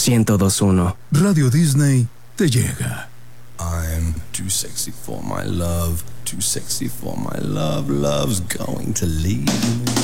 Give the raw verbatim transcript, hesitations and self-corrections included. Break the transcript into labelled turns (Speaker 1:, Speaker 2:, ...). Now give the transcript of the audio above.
Speaker 1: ciento dos punto uno.
Speaker 2: Radio Disney te llega.
Speaker 3: I'm too sexy for my love, too sexy for my love, love's going to leave me.